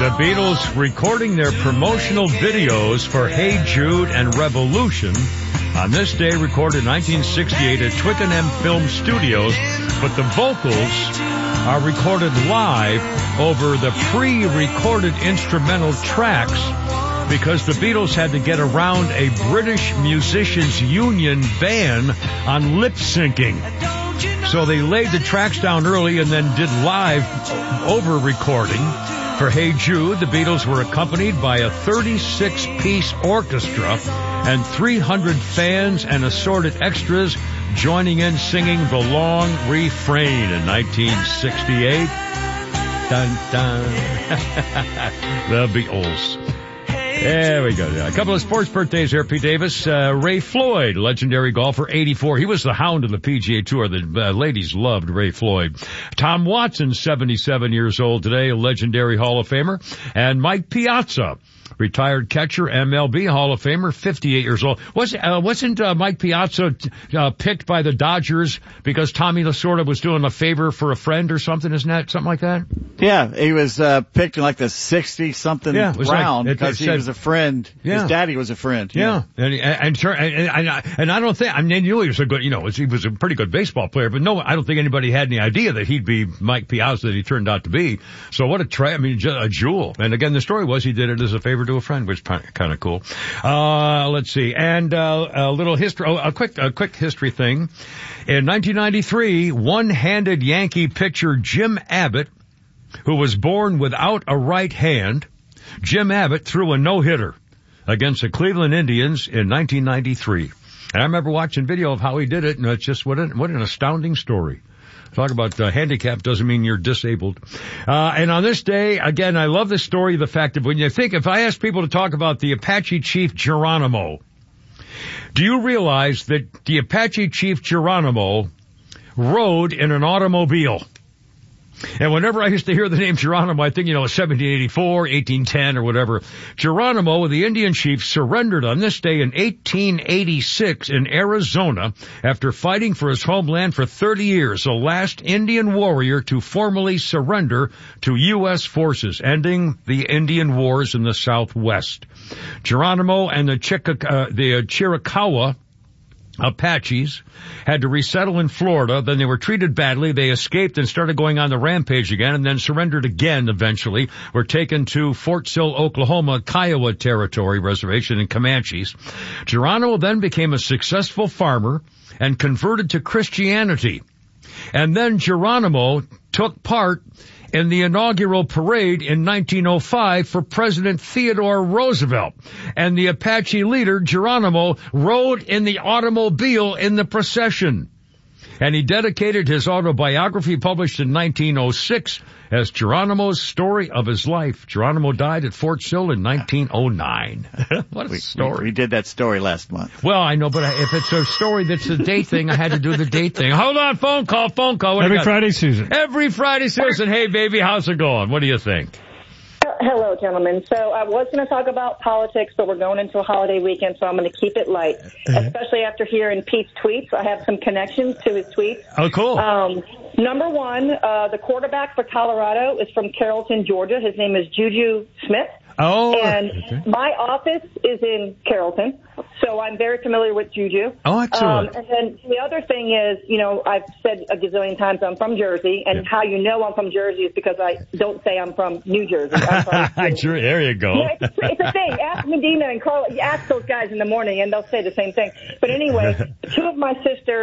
The Beatles recording their promotional videos for Hey Jude and Revolution on this day recorded in 1968 at Twickenham Film Studios, but the vocals are recorded live over the pre-recorded instrumental tracks because the Beatles had to get around a British Musicians Union ban on lip syncing. So they laid the tracks down early and then did live over recording. For Hey Jude, the Beatles were accompanied by a 36-piece orchestra and 300 fans and assorted extras joining in singing the long refrain in 1968. Dun, dun. The Beatles. There we go. A couple of sports birthdays here, Pete Davis. Ray Floyd, legendary golfer, 84. He was the hound of the PGA Tour. The ladies loved Ray Floyd. Tom Watson, 77 years old today, a legendary Hall of Famer. And Mike Piazza, retired catcher, MLB Hall of Famer, 58 years old. Wasn't Mike Piazza picked by the Dodgers because Tommy Lasorda was doing a favor for a friend or something? Isn't that something like that? Yeah, he was picked in like the 60-something round because he was a friend. Yeah. His daddy was a friend. Yeah. And I don't think, I mean, he knew he was a good, he was a pretty good baseball player, but no, I don't think anybody had any idea that he'd be Mike Piazza that he turned out to be. So what a jewel. And again, the story was he did it as a favor to a friend, which is kind of cool. Let's see. And a little history, a quick history thing. In 1993, one-handed Yankee pitcher Jim Abbott, who was born without a right hand, Jim Abbott threw a no-hitter against the Cleveland Indians in 1993. And I remember watching video of how he did it, and it's just what an astounding story. Talk about handicap doesn't mean you're disabled. And on this day, again, I love the story, the fact that when you think, if I ask people to talk about the Apache Chief Geronimo, do you realize that the Apache Chief Geronimo rode in an automobile? And whenever I used to hear the name Geronimo, I think, 1784, 1810 or whatever. Geronimo, the Indian chief, surrendered on this day in 1886 in Arizona after fighting for his homeland for 30 years, the last Indian warrior to formally surrender to U.S. forces, ending the Indian Wars in the Southwest. Geronimo and the Chiricahua Apaches had to resettle in Florida. Then they were treated badly. They escaped and started going on the rampage again and then surrendered again eventually. Were taken to Fort Sill, Oklahoma, Kiowa Territory Reservation in Comanches. Geronimo then became a successful farmer and converted to Christianity. And then Geronimo took part in the inaugural parade in 1905 for President Theodore Roosevelt. And the Apache leader, Geronimo, rode in the automobile in the procession. And he dedicated his autobiography published in 1906 as Geronimo's story of his life. Geronimo died at Fort Sill in 1909. What a story. We did that story last month. Well, I know, but if it's a story that's a date thing, I had to do the date thing. Hold on, phone call. Every Friday, Susan. Every Friday, Susan. Hey, baby, how's it going? What do you think? Hello, gentlemen. So I was going to talk about politics, but we're going into a holiday weekend, so I'm going to keep it light, especially after hearing Pete's tweets. I have some connections to his tweets. Oh, cool. Number one, the quarterback for Colorado is from Carrollton, Georgia. His name is Juju Smith. Oh, and okay. My office is in Carrollton, so I'm very familiar with Juju. Oh, excellent. And then the other thing is, I've said a gazillion times I'm from Jersey, and how you know I'm from Jersey is because I don't say I'm from New Jersey. I'm from Jersey. There you go. Yeah, it's a thing. Ask Medina and Carl. Ask those guys in the morning, and they'll say the same thing. But anyway, two of my sisters